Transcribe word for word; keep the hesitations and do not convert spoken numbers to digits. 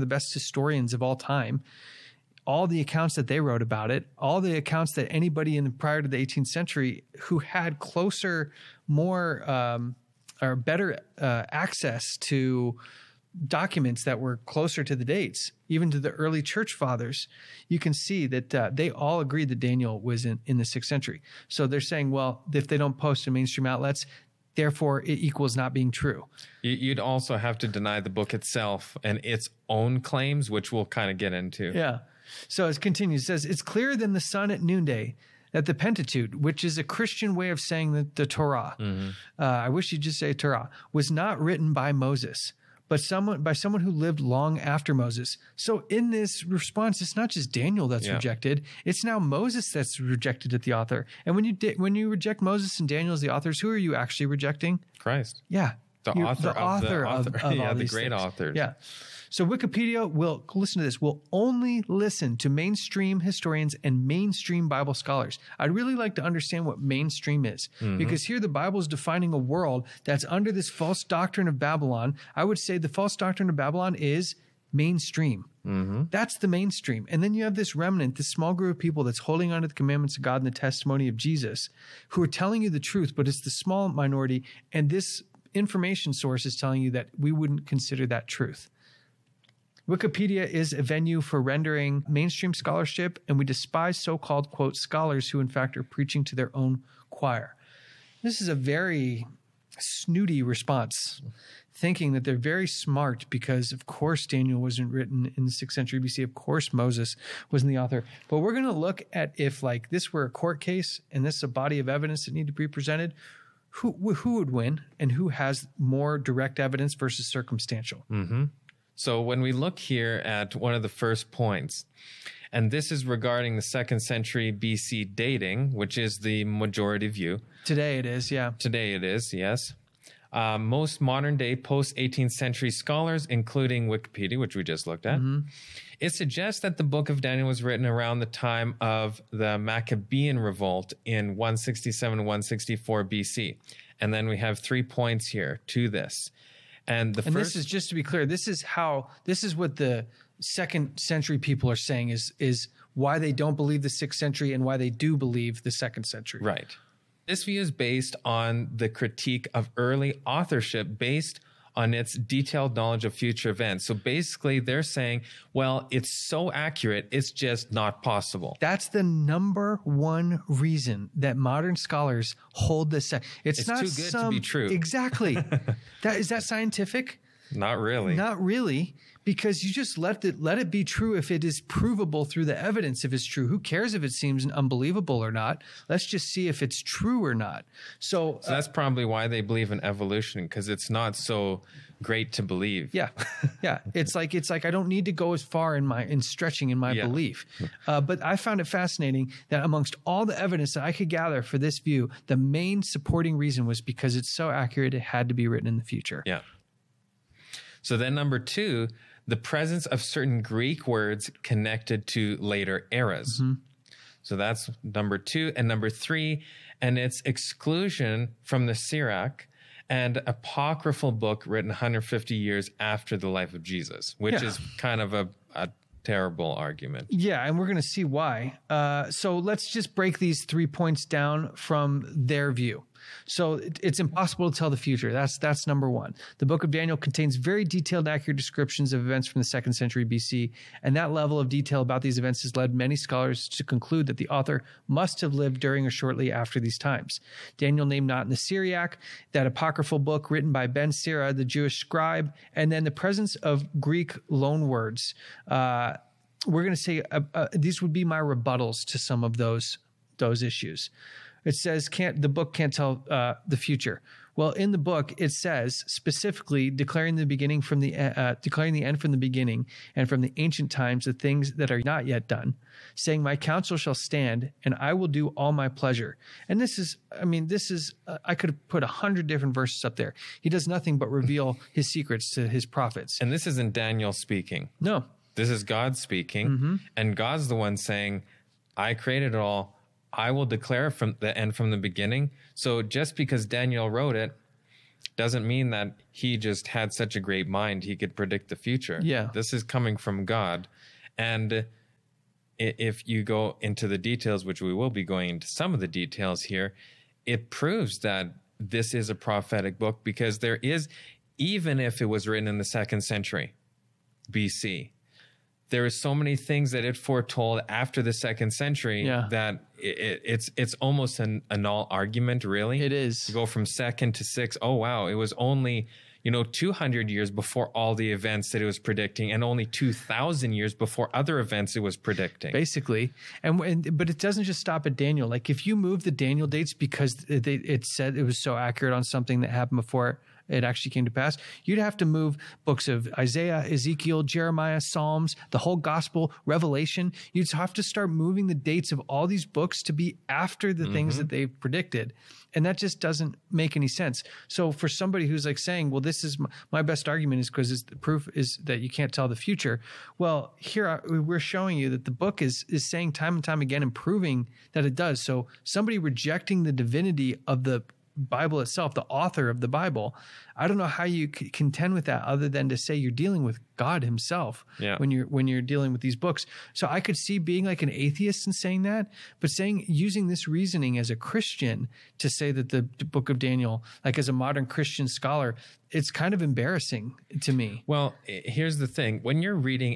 best historians of all time. All the accounts that they wrote about it, all the accounts that anybody in the, prior to the eighteenth century who had closer, more um, or better uh, access to documents that were closer to the dates, even to the early church fathers, you can see that uh, they all agreed that Daniel was in, in the sixth century. So they're saying, well, if they don't post in mainstream outlets, therefore it equals not being true. You'd also have to deny the book itself and its own claims, which we'll kind of get into. Yeah. So it continues, it says, it's clearer than the sun at noonday that the Pentateuch, which is a Christian way of saying the, the Torah, mm-hmm. uh, I wish you'd just say Torah, was not written by Moses, but someone by someone who lived long after Moses. So in this response, it's not just Daniel that's yeah. rejected; it's now Moses that's rejected at the author. And when you di- when you reject Moses and Daniel as the authors, who are you actually rejecting? Christ. Yeah, the You're author, the author of, of, the author. of, of yeah, all the these great things. authors. Yeah. So Wikipedia will, listen to this, will only listen to mainstream historians and mainstream Bible scholars. I'd really like to understand what mainstream is, mm-hmm. because here the Bible is defining a world that's under this false doctrine of Babylon. I would say the false doctrine of Babylon is mainstream. Mm-hmm. That's the mainstream. And then you have this remnant, this small group of people that's holding on to the commandments of God and the testimony of Jesus, who are telling you the truth, but it's the small minority, and this information source is telling you that we wouldn't consider that truth. Wikipedia is a venue for rendering mainstream scholarship, and we despise so-called, quote, scholars who in fact are preaching to their own choir. This is a very snooty response, thinking that they're very smart because, of course, Daniel wasn't written in the sixth century B C. Of course, Moses wasn't the author. But we're going to look at if, like, this were a court case and this is a body of evidence that need to be presented, who who would win and who has more direct evidence versus circumstantial. Mm-hmm. So when we look here at one of the first points, and this is regarding the second century B C dating, which is the majority view. Today it is, yeah. Today it is, yes. Uh, most modern-day post-eighteenth century scholars, including Wikipedia, which we just looked at, mm-hmm. it suggests that the book of Daniel was written around the time of the Maccabean revolt in one sixty-seven to one sixty-four B C. And then we have three points here to this. And the and first, this is, just to be clear, this is how, this is what the second century people are saying is, is why they don't believe the sixth century and why they do believe the second century. Right. This view is based on the critique of early authorship based on its detailed knowledge of future events. So basically they're saying, well, it's so accurate, it's just not possible. That's the number one reason that modern scholars hold this. It's, it's not too good some, to be true. Exactly. that, is that scientific? Not really. Not really, because you just let it, let it be true if it is provable through the evidence if it's true. Who cares if it seems unbelievable or not? Let's just see if it's true or not. So, so that's uh, probably why they believe in evolution, because it's not so great to believe. Yeah. Yeah. It's like, it's like I don't need to go as far in my in stretching in my yeah. belief. Uh, but I found it fascinating that amongst all the evidence that I could gather for this view, the main supporting reason was because it's so accurate it had to be written in the future. Yeah. So then number two, the presence of certain Greek words connected to later eras. Mm-hmm. So that's number two. And number three, and its exclusion from the Sirach, and apocryphal book written one hundred fifty years after the life of Jesus, which yeah. is kind of a, a terrible argument. Yeah, and we're going to see why. Uh, so let's just break these three points down from their view. So it, it's impossible to tell the future. That's that's number one. The book of Daniel contains very detailed and accurate descriptions of events from the second century B C, and that level of detail about these events has led many scholars to conclude that the author must have lived during or shortly after these times. Daniel named not in the Syriac, that apocryphal book written by Ben Sira, the Jewish scribe, and then the presence of Greek loanwords. Uh, we're going to say uh, uh, these would be my rebuttals to some of those those issues. It says can't the book can't tell uh, the future. Well, in the book, it says specifically declaring the beginning from the uh, declaring the end from the beginning, and from the ancient times the things that are not yet done, saying, "My counsel shall stand, and I will do all my pleasure." And this is, I mean, this is uh, I could have put a hundred different verses up there. He does nothing but reveal his secrets to his prophets. And this isn't Daniel speaking. No, this is God speaking, mm-hmm. and God's the one saying, "I created it all. I will declare from the end from the beginning." So just because Daniel wrote it, doesn't mean that he just had such a great mind he could predict the future. Yeah. This is coming from God. And i- if you go into the details, which we will be going into some of the details here, it proves that this is a prophetic book, because there is, even if it was written in the second century B C, there are so many things that it foretold after the second century Yeah. that it, it, it's it's almost an, a null argument, really. It is. To go from second to sixth. Oh, wow. It was only, you know, two hundred years before all the events that it was predicting, and only two thousand years before other events it was predicting. Basically, and, and but it doesn't just stop at Daniel. Like if you move the Daniel dates because they, it said it was so accurate on something that happened before it actually came to pass, you'd have to move books of Isaiah, Ezekiel, Jeremiah, Psalms, the whole gospel, Revelation. You'd have to start moving the dates of all these books to be after the mm-hmm. things that they've predicted. And that just doesn't make any sense. So for somebody who's like saying, well, this is my, my best argument is because the proof is that you can't tell the future. Well, here we're showing you that the book is, is saying time and time again and proving that it does. So somebody rejecting the divinity of the Bible itself, the author of the Bible, I don't know how you c- contend with that other than to say you're dealing with God himself yeah. when you're when you're dealing with these books. So I could see being like an atheist and saying that, but saying using this reasoning as a Christian to say that the, the book of Daniel, like as a modern Christian scholar, it's kind of embarrassing to me. Well, here's the thing. When you're reading